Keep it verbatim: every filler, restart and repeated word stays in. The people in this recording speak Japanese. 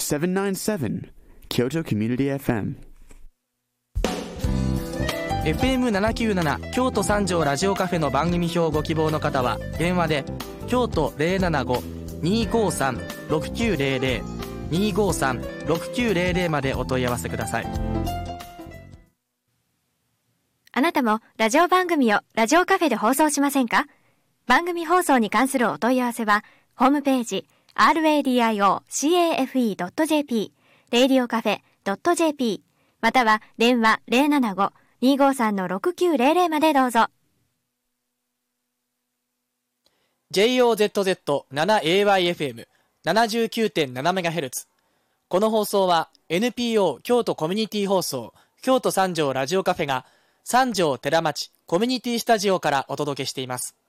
セブンナインセブン Kyoto Community エフエム。 エフエムななきゅうなな 京都三条ラジオカフェの番組表をご希望の方は電話で京都 ゼロななご にーごーさん ろくきゅうゼロゼロ にーごーさん ろくきゅうゼロゼロまでお問い合わせください。 あなたもラジオ番組をラジオカフェで放送しませんか？番組放送に関するお問い合わせはホームページ アールエーディーアイオーカフェ ドットジェーピー レディオカフェ ドットジェーピー または電話 ゼロななご にーごーさん ろくきゅうゼロゼロ までどうぞ。 ジェイオーゼットゼットセブンエーワイエフエムななじゅうきゅうてんななメガヘルツ。 この放送は エヌピーオー 京都コミュニティ放送京都三条ラジオカフェが三条寺町コミュニティスタジオからお届けしています。